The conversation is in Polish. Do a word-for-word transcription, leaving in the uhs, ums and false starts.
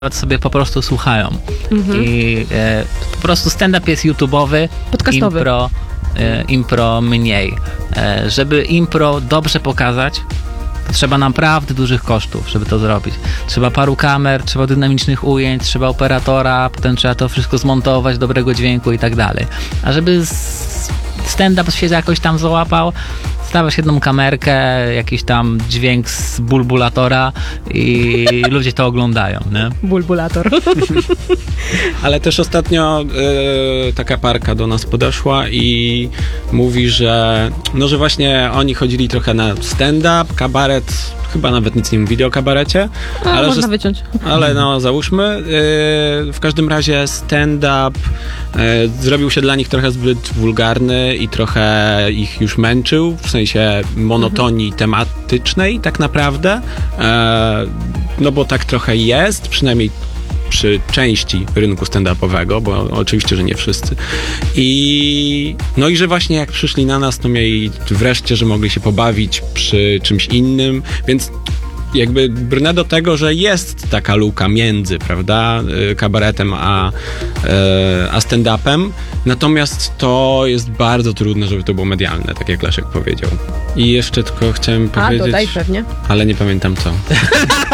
sobie po prostu słuchają. Mhm. I e, po prostu stand-up jest YouTube'owy, Podcastowy. impro, e, impro mniej. E, żeby impro dobrze pokazać, to trzeba naprawdę dużych kosztów, żeby to zrobić. Trzeba paru kamer, trzeba dynamicznych ujęć, trzeba operatora, potem trzeba to wszystko zmontować, dobrego dźwięku i tak dalej. A żeby s- stand-up się jakoś tam załapał, stawiasz jedną kamerkę, jakiś tam dźwięk z bulbulatora i ludzie to oglądają, nie? Bulbulator. Ale też ostatnio y, taka parka do nas podeszła i mówi, że no, że właśnie oni chodzili trochę na stand-up, kabaret, chyba nawet nic nie mówili o kabarecie, A, ale, można że, wyciąć. ale no załóżmy, y, w każdym razie stand-up y, zrobił się dla nich trochę zbyt wulgarny i trochę ich już męczył, w sensie monotonii Mhm. tematycznej tak naprawdę, e, no bo tak trochę jest, przynajmniej przy części rynku stand-upowego, bo oczywiście, że nie wszyscy. I no i że właśnie jak przyszli na nas, to mieli wreszcie, że mogli się pobawić przy czymś innym, więc jakby brnę do tego, że jest taka luka między, prawda, y, kabaretem a, y, a stand-upem, natomiast to jest bardzo trudne, żeby to było medialne, tak jak Leszek powiedział. I jeszcze tylko chciałem A, powiedzieć, dodaj pewnie. ale nie pamiętam co.